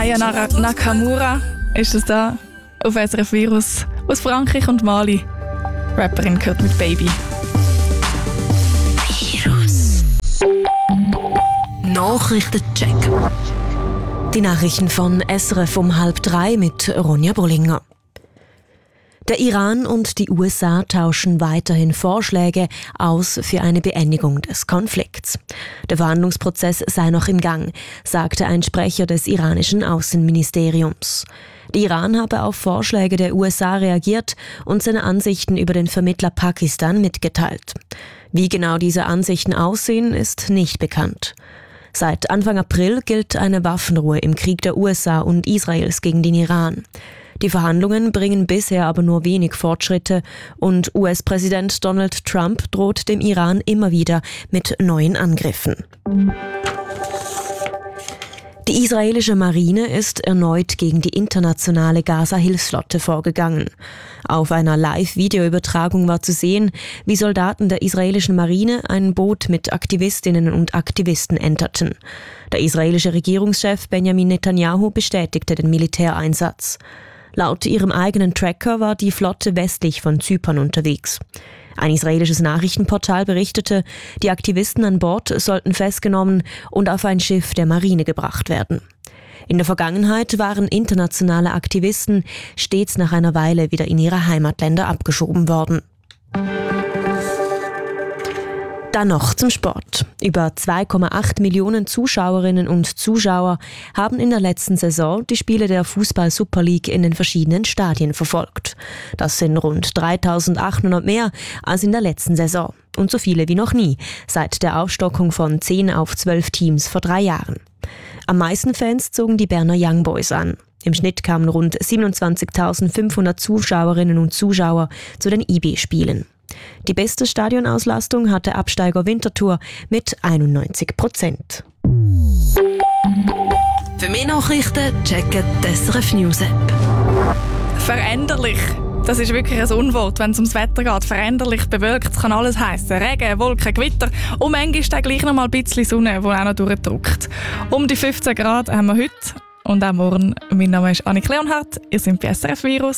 Aya Nakamura ist es da auf SRF Virus aus Frankreich und Mali. Rapperin gehört mit Baby. Virus. Nachrichtencheck. Die Nachrichten von SRF um 2:30 mit Ronja Bollinger. Der Iran und die USA tauschen weiterhin Vorschläge aus für eine Beendigung des Konflikts. Der Verhandlungsprozess sei noch im Gang, sagte ein Sprecher des iranischen Außenministeriums. Der Iran habe auf Vorschläge der USA reagiert und seine Ansichten über den Vermittler Pakistan mitgeteilt. Wie genau diese Ansichten aussehen, ist nicht bekannt. Seit Anfang April gilt eine Waffenruhe im Krieg der USA und Israels gegen den Iran. Die Verhandlungen bringen bisher aber nur wenig Fortschritte und US-Präsident Donald Trump droht dem Iran immer wieder mit neuen Angriffen. Die israelische Marine ist erneut gegen die internationale Gaza-Hilfsflotte vorgegangen. Auf einer Live-Videoübertragung war zu sehen, wie Soldaten der israelischen Marine ein Boot mit Aktivistinnen und Aktivisten enterten. Der israelische Regierungschef Benjamin Netanyahu bestätigte den Militäreinsatz. Laut ihrem eigenen Tracker war die Flotte westlich von Zypern unterwegs. Ein israelisches Nachrichtenportal berichtete, die Aktivisten an Bord sollten festgenommen und auf ein Schiff der Marine gebracht werden. In der Vergangenheit waren internationale Aktivisten stets nach einer Weile wieder in ihre Heimatländer abgeschoben worden. Dann noch zum Sport. Über 2,8 Millionen Zuschauerinnen und Zuschauer haben in der letzten Saison die Spiele der Fußball-Super League in den verschiedenen Stadien verfolgt. Das sind rund 3.800 mehr als in der letzten Saison und so viele wie noch nie, seit der Aufstockung von 10 auf 12 Teams vor 3 Jahren. Am meisten Fans zogen die Berner Young Boys an. Im Schnitt kamen rund 27.500 Zuschauerinnen und Zuschauer zu den IB-Spielen. Die beste Stadionauslastung hatte Absteiger Winterthur mit 91%. Für mehr Nachrichten checken die SRF News App. Veränderlich. Das ist wirklich ein Unwort, wenn es ums Wetter geht. Veränderlich, bewölkt, kann alles heissen. Regen, Wolken, Gewitter und manchmal ist dann gleich noch mal ein bisschen Sonne, die auch noch durchdrückt. Um die 15 Grad haben wir heute und auch morgen. Mein Name ist Annik Leonhardt. Ihr seid bei SRF Virus.